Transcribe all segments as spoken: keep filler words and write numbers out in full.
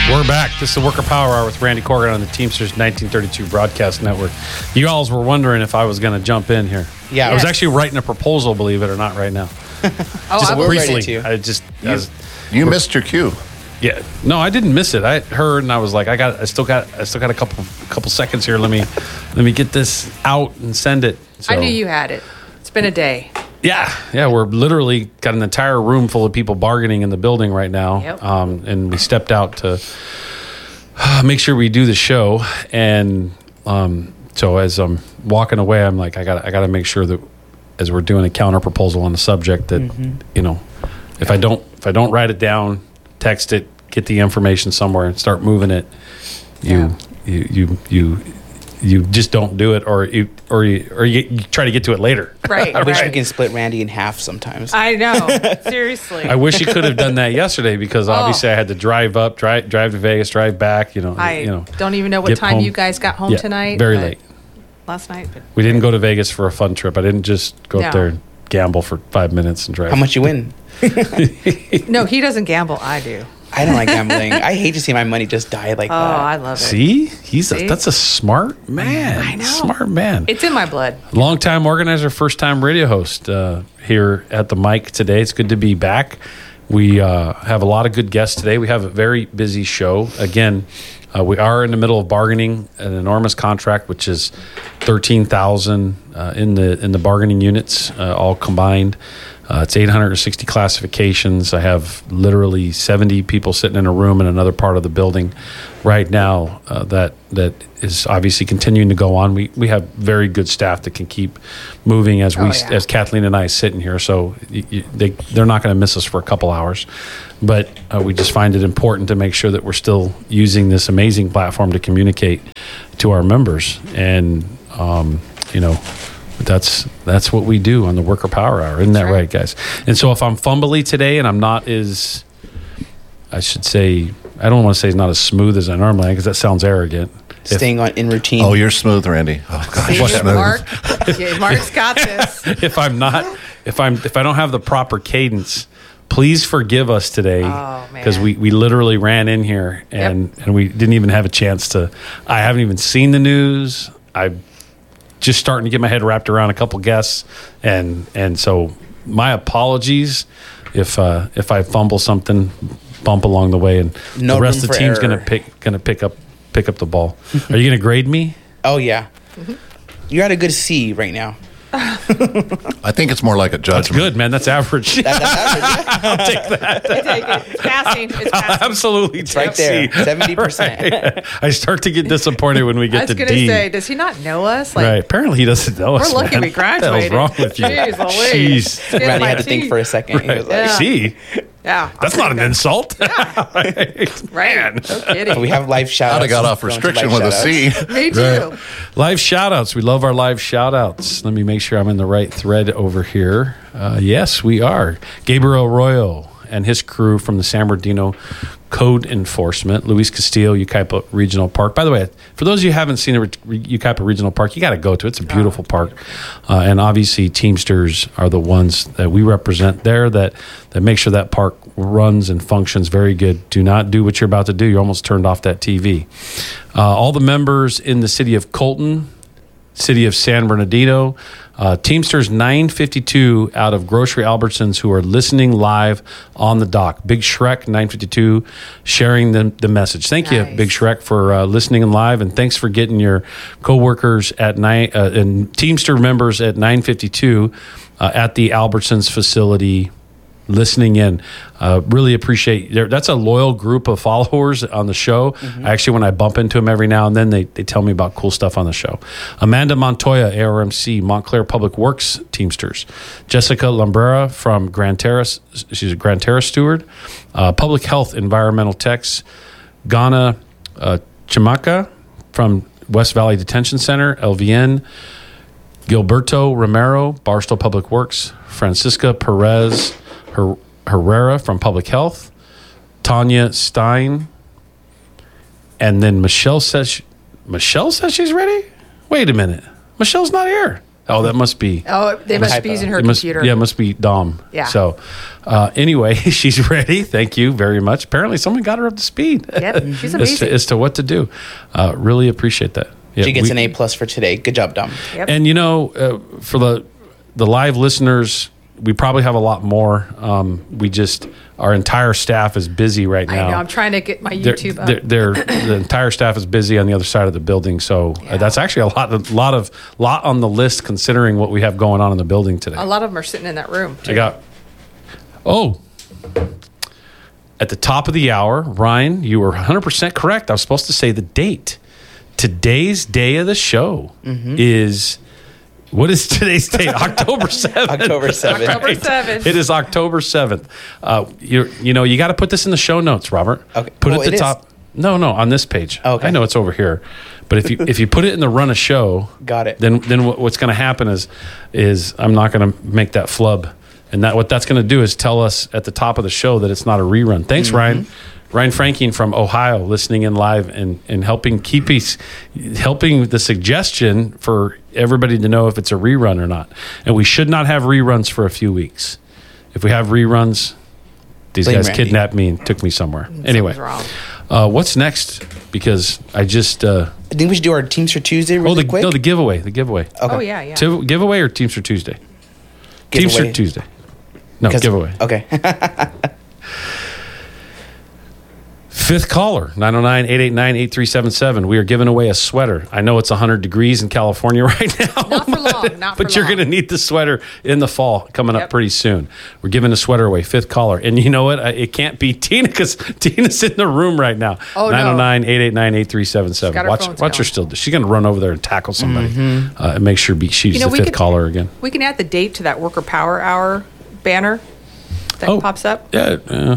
We're back. This is the Worker Power Hour with Randy Corgan on the Teamsters nineteen thirty-two Broadcast Network. You all were wondering if I was going to jump in here. Yeah. I was Yes. actually writing a proposal, believe it or not, right now. Oh, just I was briefly. ready to. I just, I was, You missed your cue. yeah. No, I didn't miss it. I heard and I was like, I got, I still got, I still got a couple, couple seconds here. Let me, let me get this out and send it. So, I knew you had it. It's been a day. Yeah, yeah, we're literally got an entire room full of people bargaining in the building right now. Yep. Um, and we stepped out to uh, make sure we do the show. And um, so as I'm walking away, I'm like, I got, I got to make sure that as we're doing a counter proposal on the subject, that Mm-hmm. you know, if I don't, if I don't write it down, text it, get the information somewhere, and start moving it, you, you, you, you. You just don't do it, or you, or you, or you, you try to get to it later. Right. I wish right. we can split Randy in half sometimes. I know. Seriously. I wish you could have done that yesterday because obviously I had to drive up, drive drive to Vegas, drive back. You know, I you know. don't even know what get time home. you guys got home Yeah, tonight. very but- late. Last night. But We didn't go to Vegas for a fun trip. I didn't just go No. up there and gamble for five minutes and drive. How much you win? no, he doesn't gamble. I do. I don't like gambling. I hate to see my money just die like Oh, that. I love it. See, he's a, See? that's a smart man. I know. Smart man. It's in my blood. Long time organizer, first time radio host uh, here at the mic today. It's good to be back. We uh, have a lot of good guests today. We have a very busy show. Again, uh, we are in the middle of bargaining an enormous contract, which is thirteen thousand uh, in the in the bargaining units, uh, all combined. Uh, it's eight hundred sixty classifications. I have literally seventy people sitting in a room in another part of the building right now uh, that that is obviously continuing to go on. We we have very good staff that can keep moving as we Oh, yeah. as Kathleen and I sitting here. So y y they they're not going to miss us for a couple hours, but uh, we just find it important to make sure that we're still using this amazing platform to communicate to our members. And um, you know. That's that's what we do on the Worker Power Hour. Isn't that That's right. right. guys? And so if I'm fumbly today and I'm not as, I should say, I don't want to say it's not as smooth as I normally am because that sounds arrogant. If- Staying on in routine. Oh, you're smooth, Randy. Oh, gosh, See, smooth. Mark, okay, Mark's got this. if I'm not, if I'm, if I don't have the proper cadence, please forgive us today Oh, man. because we, we literally ran in here and, and we didn't even have a chance to, I haven't even seen the news. I just starting to get my head wrapped around a couple guests. And, and so my apologies if, uh, if I fumble something, bump along the way and No the rest room of the for team's going to error. pick, going to pick up, pick up the ball. Are you going to grade me? Oh yeah. You're at a good C right now. I think it's more like a That's judgment. good, man. That's average. That, that's average. I'll take that. I take it. It's passing. It's passing. Absolutely. It's right there. seventy percent. I start to get disappointed when we I get was to going to D. say, does he not know us? Like, Right. Apparently he doesn't know us. We're lucky man. we graduated. What the hell's wrong with you? Jeez Louise. Jeez. Skin Randy my had to think teeth. for a second. He was like, Yeah. See? Yeah. That's not an insult. right. Right. No kidding. we have live shout outs. I'd have got off restriction with a C. Me too. Live shout outs. We love our live shout outs. Let me make sure I'm in the right thread over here. Uh, yes, we are. Gabriel Arroyo and his crew from the San Bernardino Code Enforcement, Luis Castillo, Yucaipa Regional Park. By the way, for those of you who haven't seen the Yucaipa Regional Park, you got to go to it. It's a beautiful park. Uh, and obviously, Teamsters are the ones that we represent there that, that make sure that park runs and functions very good. Do not do what you're about to do. You almost turned off that T V. Uh, all the members in the city of Colton, city of San Bernardino, uh, Teamsters nine fifty-two out of Grocery Albertsons who are listening live on the dock. Big Shrek nine fifty-two sharing the, the message. Thank you, Nice. Big Shrek, for uh, listening and live, and thanks for getting your coworkers at night uh, and Teamster members at nine fifty-two uh, at the Albertsons facility listening in. Uh, really appreciate there. That's a loyal group of followers on the show. Actually, when I bump into them every now and then, they, they tell me about cool stuff on the show. Amanda Montoya, A R M C, Montclair Public Works Teamsters. Jessica Lambrera from Grand Terrace. She's a Grand Terrace steward. Uh, Public Health Environmental Techs. Ghana uh, Chimaka from West Valley Detention Center, L V N. Gilberto Romero, Barstow Public Works. Francisca Perez Her- Herrera from Public Health, Tanya Stein, and then Michelle says she, Michelle says she's ready. Wait a minute, Michelle's not here. Oh, that must be. Oh, they must be Typo. using her It must, computer. yeah, it must be Dom. Yeah. So, uh, anyway, she's ready. Thank you very much. Apparently, someone got her up to speed. Yep, she's as, amazing. to, as to what to do. Uh, really appreciate that. Yeah, She gets we- an A plus for today. Good job, Dom. Yep. And you know, uh, for the the live listeners, we probably have a lot more. Um, we just our entire staff is busy right I now. know. I'm trying to get my They're- YouTube up. they're- they're- the entire staff is busy on the other side of the building, so uh, Yeah. that's actually a lot, a lot of lot on the list considering what we have going on in the building today. A lot of them are sitting in that room. I got. Oh, at the top of the hour, Ryan, you were one hundred percent correct. I was supposed to say the date. Today's day of the show Mm-hmm. is. What is today's date? October seventh. October seventh. October seventh. It is October seventh. Uh, you you know, you got to put this in the show notes, Robert. Okay. Put Well, it at it the is. top. No, no, on this page. Okay. I know it's over here. But if you if you put it in the run of show, Got it. Then then what, what's going to happen is is I'm not going to make that flub, and that what that's going to do is tell us at the top of the show that it's not a rerun. Thanks, Mm-hmm. Ryan. Ryan Franking from Ohio, listening in live and, and helping keep us, helping the suggestion for everybody to know if it's a rerun or not. And we should not have reruns for a few weeks. If we have reruns, these Blame guys Randy. kidnapped me and took me somewhere. Anyway, wrong. uh, what's next? Because I just uh, I think we should do our Teamster Tuesday oh really the quick. no the giveaway the giveaway Okay. Oh, yeah, yeah. Ti- giveaway or Teamster Tuesday? Giveaway. Teamster Tuesday. No 'Cause- giveaway. Okay. Fifth caller, nine oh nine, eight eight nine, eight three seven seven. We are giving away a sweater. I know it's one hundred degrees in California right now. Not for long, not for But you're long. going to need the sweater in the fall coming up Yep. pretty soon. We're giving a sweater away. Fifth caller. And you know what? I- It can't be Tina because Tina's in the room right now. Oh, no. nine oh nine, eight eight nine, eight three seven seven. got her Watch, phones watch her going. still. She's going to run over there and tackle somebody uh, and make sure be, she's You know, the we fifth could- caller again. We can add the date to that Worker Power Hour banner that Oh. pops up. Yeah. Uh,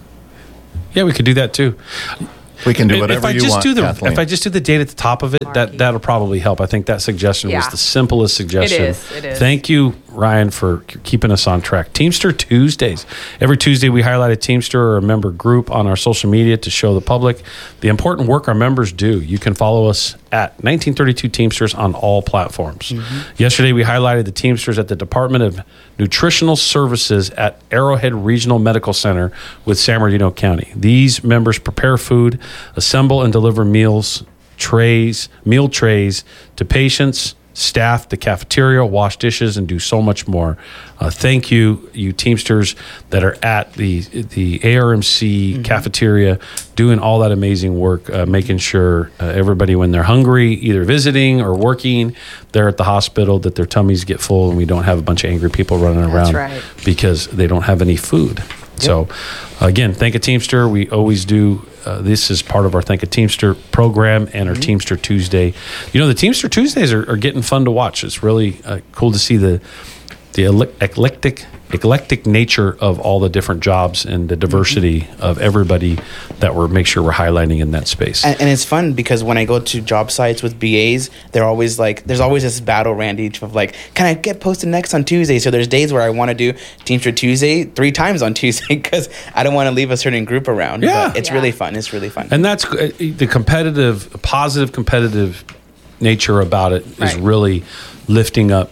yeah, we could do that too. We can do If- whatever if I you just want, do the Kathleen. if I just do the date at the top of it, that Marky. that'll probably help. I think that suggestion was Yeah. the simplest suggestion. It is, it is. Thank you, Ryan, for k- keeping us on track. Teamster Tuesdays. Every Tuesday, we highlight a Teamster or a member group on our social media to show the public the important work our members do. You can follow us at nineteen thirty-two Teamsters on all platforms. Mm-hmm. Yesterday, we highlighted the Teamsters at the Department of Nutritional Services at Arrowhead Regional Medical Center with San Bernardino County. These members prepare food, assemble and deliver meals, trays, meal trays to patients, staff, the cafeteria, wash dishes, and do so much more. Uh, thank you, you Teamsters that are at the the A R M C cafeteria doing all that amazing work, uh, making sure uh, everybody, when they're hungry, either visiting or working, they're at the hospital, that their tummies get full and we don't have a bunch of angry people running around right. because they don't have any food. So, again, thank a Teamster. We always do. Uh, this is part of our Thank a Teamster program and our Teamster Tuesday. You know, the Teamster Tuesdays are, are getting fun to watch. It's really uh, cool to see the the ele- eclectic eclectic nature of all the different jobs and the diversity of everybody that we're make sure we're highlighting in that space. And, and it's fun because when I go to job sites with B As, they're always like, there's always this battle, Randy, of like, can I get posted next on Tuesday? So there's days where I want to do Teamster Tuesday three times on Tuesday because I don't want to leave a certain group around. Yeah. But it's Yeah. really fun. It's really fun. And that's uh, the competitive, positive competitive nature about it is Right. really lifting up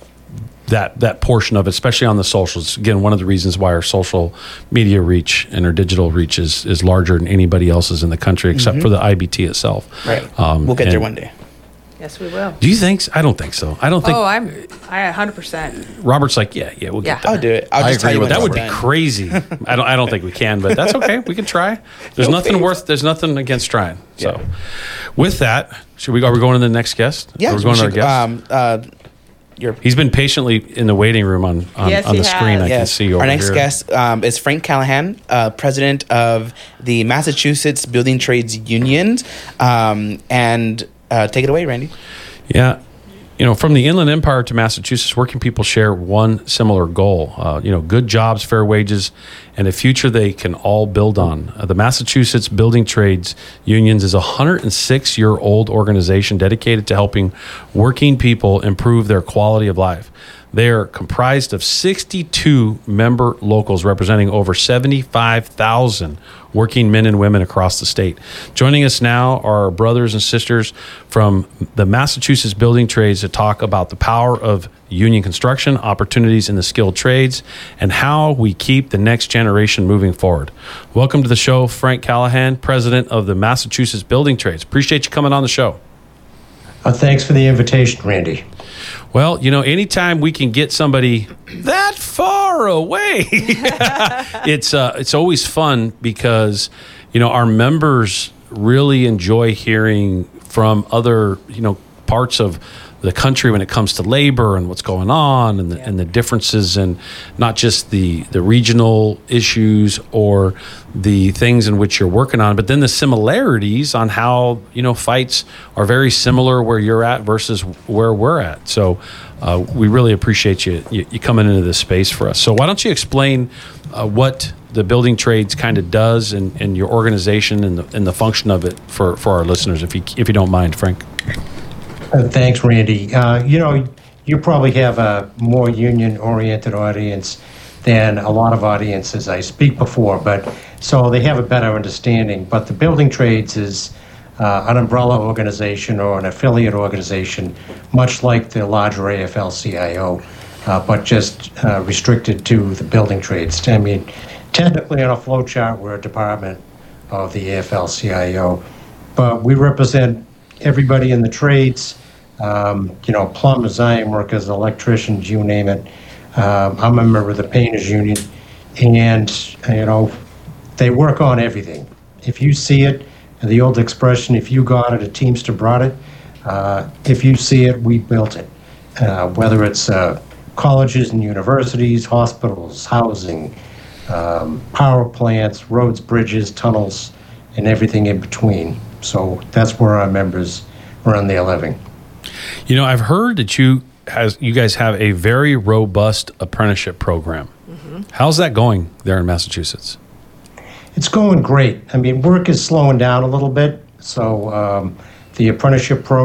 that that portion of it, especially on the socials. Again, one of the reasons why our social media reach and our digital reach is, is larger than anybody else's in the country, except for the I B T itself. right. Um, we'll get there and- one day. Yes, we will. Do you think? So? I don't think so. I don't think. Oh, I'm I one hundred percent. Robert's like, yeah, yeah, we'll Yeah. get there. I'll do it. I'll I just tell agree you with when That would it's be done. crazy. I don't. I don't think we can, but that's okay. We can try. There's No nothing faith. worth. There's nothing against trying. So, Yeah. with that, should we? Are we going to the next guest? Yeah, Are we going we to our should, guest? um, uh, your He's been patiently in the waiting room on on, Yes, on he the screen. has. I can Yes. see over Our next here. guest um, is Frank Callahan, uh, president of the Massachusetts Building Trades Union. Um, and uh, take it away, Randy. Yeah. You know, from the Inland Empire to Massachusetts, working people share one similar goal. Uh, you know, good jobs, fair wages, and a future they can all build on. Uh, the Massachusetts Building Trades Unions is a one hundred six year old organization dedicated to helping working people improve their quality of life. They are comprised of sixty-two member locals representing over seventy-five thousand working men and women across the state. Joining us now are our brothers and sisters from the Massachusetts Building Trades to talk about the power of union construction, opportunities in the skilled trades, and how we keep the next generation moving forward. Welcome to the show, Frank Callahan, president of the Massachusetts Building Trades. Appreciate you coming on the show. Uh, thanks for the invitation, Randy. Well, you know, anytime we can get somebody that far away, it's uh, it's always fun because, you know, our members really enjoy hearing from other, you know, parts of the country when it comes to labor and what's going on and the, yeah. and the differences and not just the, the regional issues or the things in which you're working on, but then the similarities on how, you know, fights are very similar where you're at versus where we're at. So uh, we really appreciate you, you, you coming into this space for us. So why don't you explain uh, what the Building Trades kind of does and, and your organization and the, and the function of it for, for our listeners, if you if you don't mind, Frank. Uh, thanks, Randy. Uh, you know, you probably have a more union-oriented audience than a lot of audiences I speak before, but so they have a better understanding. But the Building Trades is uh, an umbrella organization or an affiliate organization, much like the larger A F L C I O, uh, but just uh, restricted to the building trades. I mean, technically on a flow chart, we're a department of the A F L C I O, but we represent everybody in the trades, um, you know, plumbers, iron workers, electricians, you name it. Um, I'm a member of the painters union, and, you know, they work on everything. If you see it, the old expression, if you got it, a Teamster brought it. Uh, if you see it, we built it. Uh, whether it's uh, colleges and universities, hospitals, housing, um, power plants, roads, bridges, tunnels, and everything in between. So that's where our members earn their living. You know, I've heard that you has you guys have a very robust apprenticeship program. Mm-hmm. How's that going there in Massachusetts? It's going great. I mean, work is slowing down a little bit, so um, the apprenticeship program